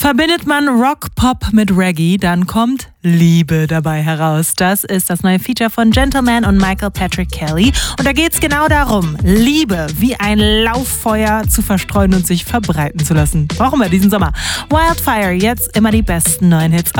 Verbindet man Rock, Pop mit Reggae, dann kommt Liebe dabei heraus. Das ist das neue Feature von Gentleman und Michael Patrick Kelly. Und da geht's genau darum, Liebe wie ein Lauffeuer zu verstreuen und sich verbreiten zu lassen. Brauchen wir diesen Sommer. Wildfire, jetzt immer die besten neuen Hits